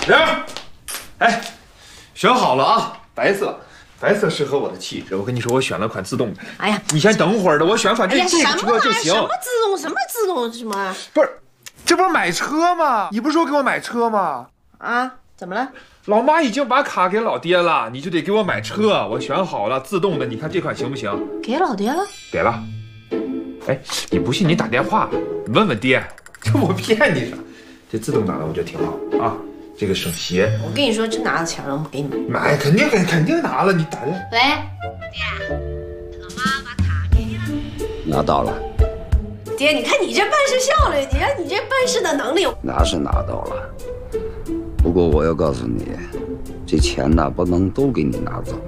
玲儿，哎，选好了啊，白色。 白色适合我的气质，我跟你说，我选了款自动的。 哎呀， 你先等会儿的，我选款这个车就行。 什么自动？什么自动？什么？ 不是，这不是买车吗？你不是说给我买车吗？ 啊？怎么了？ 老妈已经把卡给老爹了，你就得给我买车。我选好了，自动的，你看这款行不行？ 给老爹了？ 给了。哎，你不信你打电话问问爹，这我骗你的。这自动挡的我觉得挺好啊。 这个省鞋， 我跟你说，真拿了钱了，我给你买，肯定拿了。你打的。 喂，爹，老妈把卡给你了。 拿到了。 爹，你看你这办事效率，你看你这办事的能力。 拿是拿到了，不过我要告诉你，这钱呢不能都给你拿走。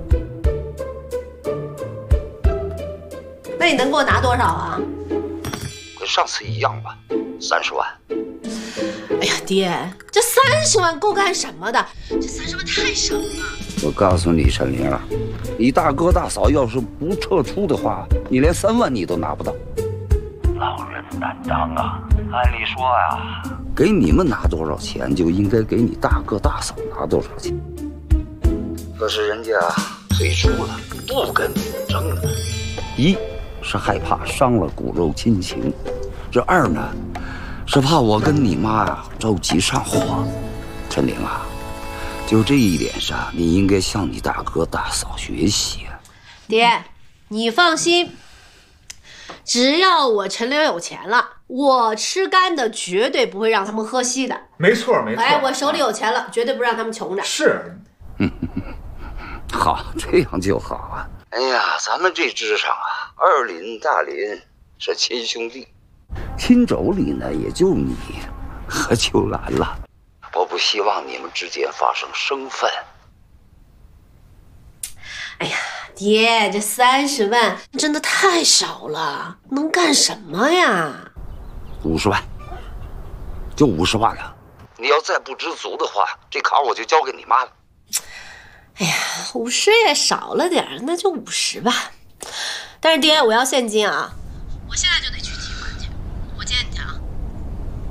那你能给我拿多少啊？ 跟上次一样吧，30万。 哎呀，爹，这30万够干什么的？这30万太少了。 我告诉你，陈玲儿，你大哥大嫂要是不撤出的话，你连3万你都拿不到。老人担当啊！按理说呀，给你们拿多少钱，就应该给你大哥大嫂拿多少钱。可是人家退出了，不跟你争了。一是害怕伤了骨肉亲情，这二呢？ 是怕我跟你妈呀着急上火，陈玲啊，就这一点上，你应该向你大哥大嫂学习啊。 爹，你放心，只要我陈玲有钱了，我吃干的绝对不会让他们喝稀的。 没错没错。 哎，我手里有钱了，绝对不让他们穷着。 是。 好，这样就好啊。哎呀，咱们这支上啊，二林大林是亲兄弟。 亲妯娌呢，也就你和秋兰了。我不希望你们之间发生生分。 哎呀，爹，这30万真的太少了，能干什么呀 ？50万，就50万了。你要再不知足的话，这卡我就交给你妈了。 哎呀，50也少了点，那就50吧。但是爹，我要现金啊。